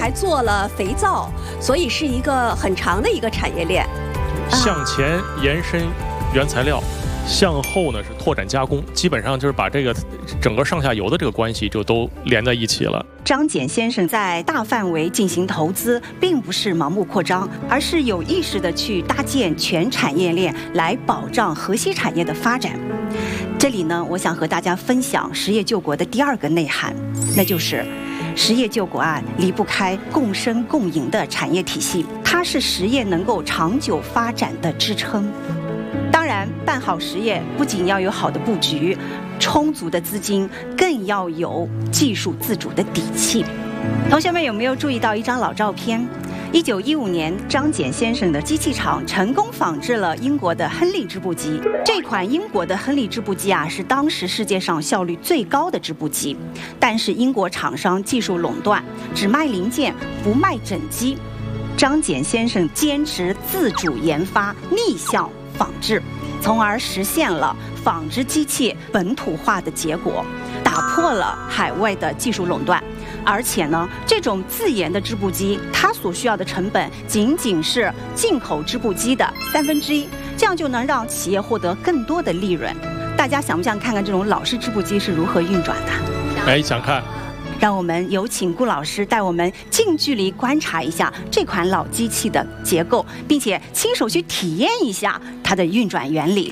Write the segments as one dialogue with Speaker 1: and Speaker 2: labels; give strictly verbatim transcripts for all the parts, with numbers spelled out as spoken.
Speaker 1: 还做了肥皂，所以是一个很长的一个产业链。
Speaker 2: 向前延伸原材料，向后呢是拓展加工，基本上就是把这个整个上下游的这个关系就都连在一起了。
Speaker 3: 张謇先生在大范围进行投资，并不是盲目扩张，而是有意识的去搭建全产业链，来保障河西产业的发展。这里呢，我想和大家分享实业救国的第二个内涵，那就是实业救国啊，离不开共生共赢的产业体系，它是实业能够长久发展的支撑。当然，办好实业不仅要有好的布局、充足的资金，更要有技术自主的底气。同学们有没有注意到一张老照片？一九一五年，张謇先生的机器厂成功仿制了英国的亨利织布机。这款英国的亨利织布机啊，是当时世界上效率最高的织布机。但是英国厂商技术垄断，只卖零件不卖整机。张謇先生坚持自主研发，逆向仿制，从而实现了纺织机器本土化的结果，打破了海外的技术垄断。而且呢，这种自研的织布机，它所需要的成本仅仅是进口织布机的三分之一，这样就能让企业获得更多的利润。大家想不想看看这种老式织布机是如何运转的？
Speaker 2: 哎，想看。
Speaker 3: 让我们有请顾老师带我们近距离观察一下这款老机器的结构，并且亲手去体验一下它的运转原理。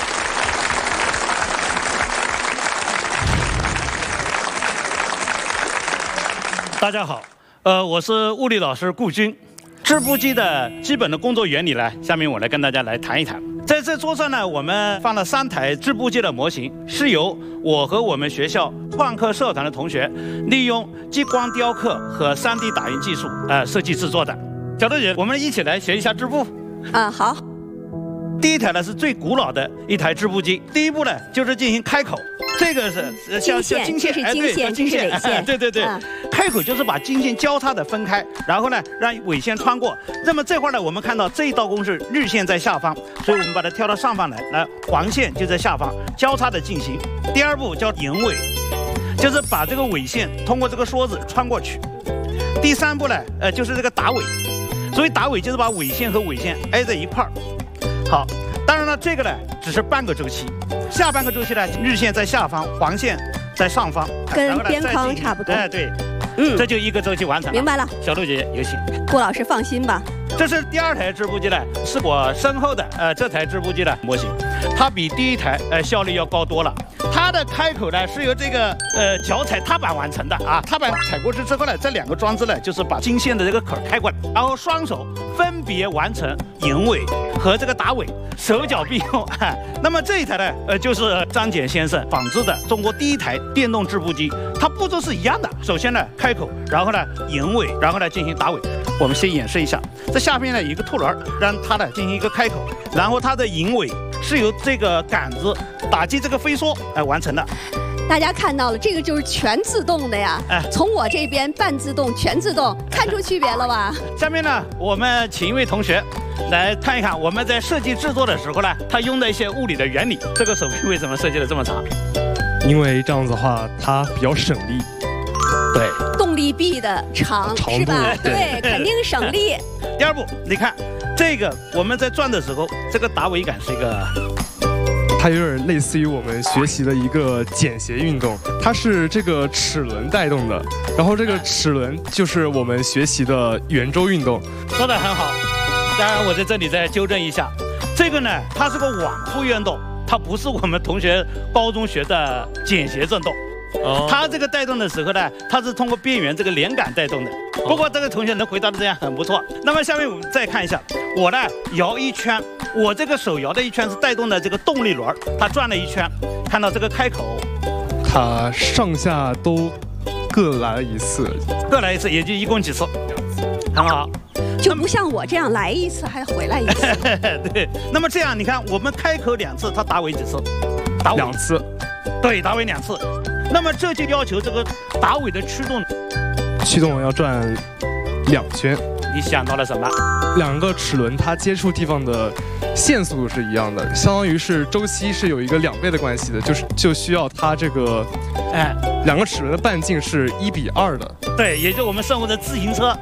Speaker 4: 大家好，呃，我是物理老师顾军。织布机的基本的工作原理呢，下面我来跟大家来谈一谈。在这桌上呢，我们放了三台织布机的模型，是由我和我们学校创客社团的同学利用激光雕刻和 三 D 打印技术呃设计制作的。小豆姐，我们一起来学一下织布。
Speaker 1: 啊，好。
Speaker 4: 第一台呢是最古老的一台织布机，第一步呢就是进行开口，这个是像像
Speaker 1: 金线，哎，对，
Speaker 4: 金线，哎，对对对，开口就是把金线交叉的分开，然后呢让尾线穿过。那么这块呢，我们看到这一道工是日线在下方，所以我们把它挑到上方来，来黄线就在下方交叉的进行。第二步叫引尾，就是把这个尾线通过这个梭子穿过去。第三步呢，呃，就是这个打尾，所以打尾就是把尾线和尾线挨在一块儿。好，当然了，这个呢只是半个周期，下半个周期呢，日线在下方，黄线在上方，
Speaker 1: 跟边框差不多。
Speaker 4: 哎，对，嗯，这就一个周期完成了。
Speaker 1: 明白了，
Speaker 4: 小豆姐姐有请。
Speaker 1: 顾老师放心吧。
Speaker 4: 这是第二台织布机呢，是我身后的呃这台织布机的模型，它比第一台呃效率要高多了。它的开口呢是由这个呃脚踩踏板完成的啊，踏板踩过去之后呢，这两个装置呢就是把金线的这个口开过来，然后双手分别完成引尾和这个打尾，手脚并用。啊、那么这一台呢，呃就是张謇先生仿制的中国第一台电动织布机，它步骤是一样的。首先呢开口，然后呢引尾，然后呢进行打尾。我们先演示一下，这下面呢有一个兔轮，让它呢进行一个开口，然后它的引尾是由这个杆子打击这个飞梭来、呃、完成的。
Speaker 1: 大家看到了，这个就是全自动的呀。哎，从我这边半自动、全自动，看出区别了吧？
Speaker 4: 下面呢，我们请一位同学来看一看我们在设计制作的时候呢，他用的一些物理的原理。这个手臂为什么设计的这么长？
Speaker 5: 因为这样子的话，它比较省力。
Speaker 4: 对，
Speaker 1: 动力臂的长是吧？对，肯定省力。
Speaker 4: 第二步，你看这个我们在转的时候，这个打尾杆是一个。
Speaker 5: 它有点类似于我们学习的一个剪鞋运动，它是这个齿轮带动的，然后这个齿轮就是我们学习的圆周运动。
Speaker 4: 说得很好，当然我在这里再纠正一下，这个呢它是个往复运动，它不是我们同学高中学的剪鞋震动。哦，它这个带动的时候呢，它是通过边缘这个连杆带动的。不过这个同学能回答的这样很不错。那么下面我们再看一下，我呢摇一圈，我这个手摇的一圈是带动的这个动力轮，它转了一圈，看到这个开口，
Speaker 5: 它上下都各来一次，
Speaker 4: 各来一次，也就一共几次，很好。
Speaker 1: 就不像我这样来一次还回来一次。
Speaker 4: 对，那么这样你看，我们开口两次，它打尾几次？打尾
Speaker 5: 两次。
Speaker 4: 对，打尾两次。那么这就要求这个打尾的驱动，
Speaker 5: 驱动要转两圈。
Speaker 4: 你想到了什么？
Speaker 5: 两个齿轮它接触地方的线速度是一样的，相当于是周期是有一个两倍的关系的，就是就需要它这个，哎，两个齿轮的半径是一比二的。
Speaker 4: 对，也就是我们生活的自行车。